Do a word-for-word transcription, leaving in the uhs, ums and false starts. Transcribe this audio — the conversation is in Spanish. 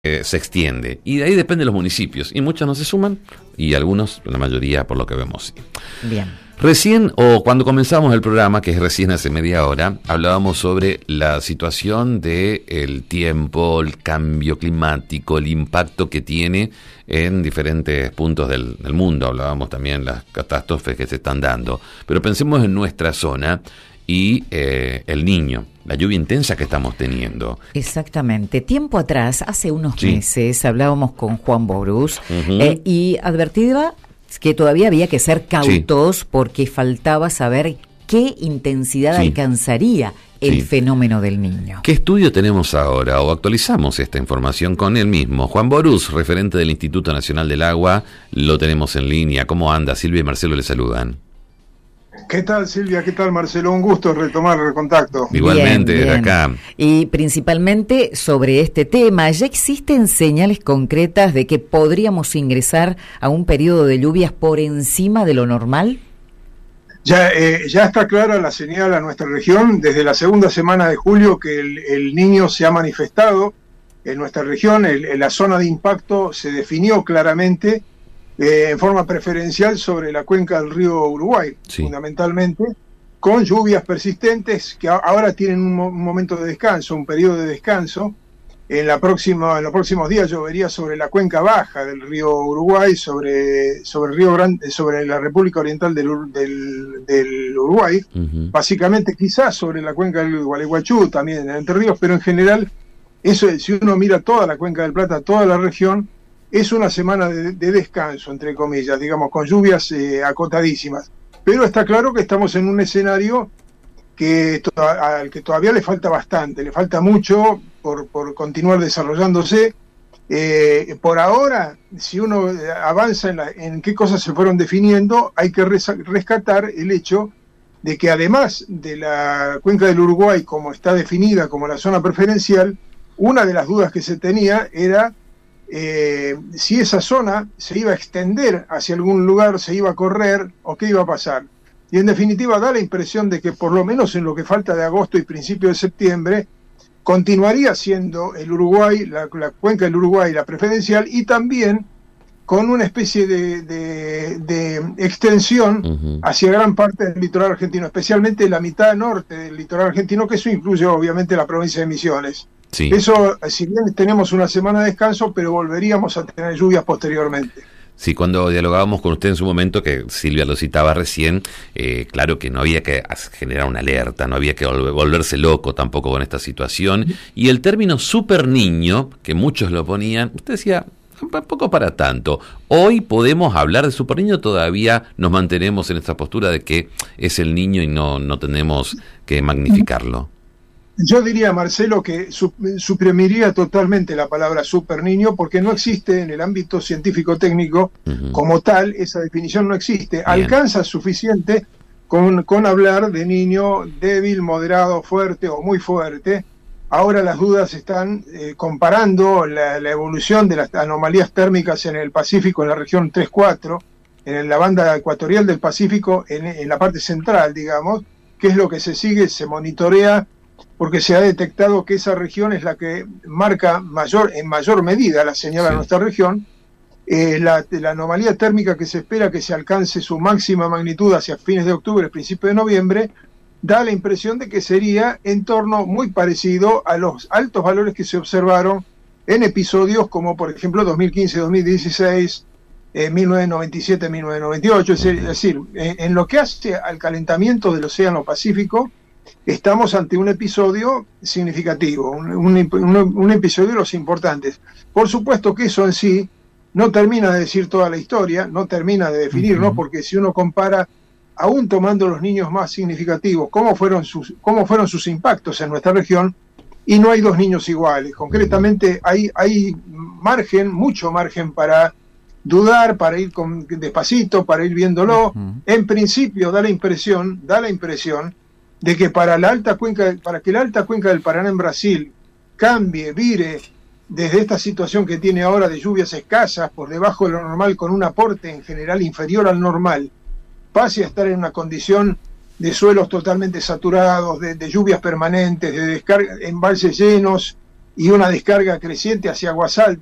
eh, se extiende. Y de ahí depende de los municipios. Y muchos no se suman, y algunos, la mayoría, por lo que vemos, sí. Bien. Recién, o cuando comenzamos el programa, que es recién hace media hora, hablábamos sobre la situación del tiempo, el cambio climático, el impacto que tiene en diferentes puntos del, del mundo. Hablábamos también de las catástrofes que se están dando. Pero pensemos en nuestra zona y eh, el Niño, la lluvia intensa que estamos teniendo. Exactamente. Tiempo atrás, hace unos Sí. meses, hablábamos con Juan Borús Uh-huh. eh, y advertía que todavía había que ser cautos Sí. porque faltaba saber qué intensidad Sí. alcanzaría el Sí. fenómeno del Niño. ¿Qué estudio tenemos ahora o actualizamos esta información con él mismo? Juan Borús, referente del Instituto Nacional del Agua, lo tenemos en línea. ¿Cómo anda? Silvia y Marcelo le saludan. ¿Qué tal, Silvia? ¿Qué tal, Marcelo? Un gusto retomar el contacto. Igualmente, Bien, desde bien. acá. Y principalmente sobre este tema, ¿ya existen señales concretas de que podríamos ingresar a un periodo de lluvias por encima de lo normal? Ya, eh, ya está clara la señal a nuestra región desde la segunda semana de julio que el, el Niño se ha manifestado en nuestra región. El, en la zona de impacto se definió claramente eh, en forma preferencial sobre la cuenca del río Uruguay, Sí. fundamentalmente, con lluvias persistentes que a, ahora tienen un, mo- un momento de descanso, un periodo de descanso. En, la próxima, en los próximos días llovería sobre la cuenca baja del río Uruguay, sobre, sobre el río Grande, sobre la República Oriental del, Ur- del, del Uruguay, Uh-huh. básicamente quizás sobre la cuenca del Gualeguaychú, también en Entre Ríos, pero en general, eso es, si uno mira toda la cuenca del Plata, toda la región, es una semana de, de descanso, entre comillas, digamos, con lluvias eh, acotadísimas. Pero está claro que estamos en un escenario que to- al que todavía le falta bastante, le falta mucho por, por continuar desarrollándose. Eh, por ahora, si uno avanza en, la, en qué cosas se fueron definiendo, hay que res- rescatar el hecho de que además de la cuenca del Uruguay como está definida como la zona preferencial, una de las dudas que se tenía era eh, si esa zona se iba a extender hacia algún lugar, se iba a correr o qué iba a pasar. Y en definitiva da la impresión de que por lo menos en lo que falta de agosto y principio de septiembre continuaría siendo el Uruguay, la, la cuenca del Uruguay la preferencial, y también con una especie de, de, de extensión Uh-huh. hacia gran parte del litoral argentino, especialmente la mitad norte del litoral argentino, que eso incluye obviamente la provincia de Misiones. Sí. Eso, si bien tenemos una semana de descanso, pero volveríamos a tener lluvias posteriormente. Sí, cuando dialogábamos con usted en su momento, que Silvia lo citaba recién, eh, claro que no había que generar una alerta, no había que vol- volverse loco tampoco con esta situación. Y el término super niño, que muchos lo ponían, usted decía, tampoco para tanto. Hoy podemos hablar de super niño, todavía nos mantenemos en esta postura de que es el niño y no, no tenemos que magnificarlo. Yo diría, Marcelo, que su- suprimiría totalmente la palabra super niño porque no existe en el ámbito científico-técnico Uh-huh. como tal, esa definición no existe. Bien. Alcanza suficiente con, con hablar de niño débil, moderado, fuerte o muy fuerte. Ahora las dudas están eh, comparando la, la evolución de las anomalías térmicas en el Pacífico, en la región tres cuatro, en la banda ecuatorial del Pacífico, en, en la parte central, digamos, que es lo que se sigue, se monitorea, porque se ha detectado que esa región es la que marca mayor, en mayor medida la señal Sí. a nuestra región. Eh, la, la anomalía térmica que se espera que se alcance su máxima magnitud hacia fines de octubre, principio de noviembre, da la impresión de que sería en torno muy parecido a los altos valores que se observaron en episodios como por ejemplo dos mil quince dos mil dieciséis, eh, mil novecientos noventa y siete mil novecientos noventa y ocho, es decir, es decir en, en lo que hace al calentamiento del Océano Pacífico, estamos ante un episodio significativo, un, un, un, un episodio de los importantes. Por supuesto que eso en sí no termina de decir toda la historia, no termina de definir, Uh-huh. ¿no? Porque si uno compara, aún tomando los niños más significativos, cómo fueron sus, cómo fueron sus impactos en nuestra región, y no hay dos niños iguales. Concretamente hay, hay margen, mucho margen para dudar, para ir con, despacito, para ir viéndolo. Uh-huh. En principio da la impresión, da la impresión de que para la alta cuenca, para que la alta cuenca del Paraná en Brasil cambie, vire desde esta situación que tiene ahora de lluvias escasas por debajo de lo normal, con un aporte en general inferior al normal, pase a estar en una condición de suelos totalmente saturados, de, de lluvias permanentes, de descarga, embalses llenos y una descarga creciente hacia Aguasal